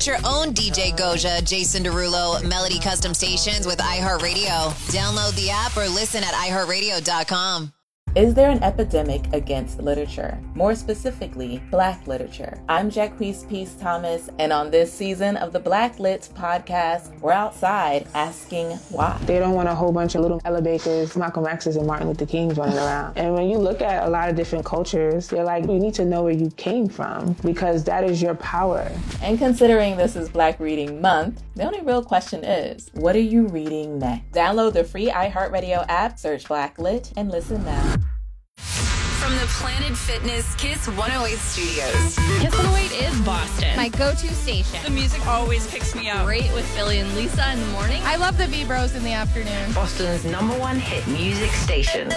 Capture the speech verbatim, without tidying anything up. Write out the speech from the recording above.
Start your own D J Goja, Jason Derulo, Melody Custom Stations with iHeartRadio. Download the app or listen at i heart radio dot com. Is there an epidemic against literature? More specifically, Black literature. I'm Jacquees Peace Thomas, and on this season of the Black Lit podcast, we're outside asking why. They don't want a whole bunch of little Ella Bakers, Malcolm X's, and Martin Luther Kings running around. And when you look at a lot of different cultures, they're like, you need to know where you came from, because that is your power. And considering this is Black Reading Month, the only real question is, what are you reading next? Download the free iHeartRadio app, search Black Lit, and listen now. From the Planet Fitness Kiss one oh eight studios. Kiss one oh eight is Boston. My go-to station. The music always picks me up. Great with Philly and Lisa in the morning. I love the V-Bros in the afternoon. Boston's number one hit music station.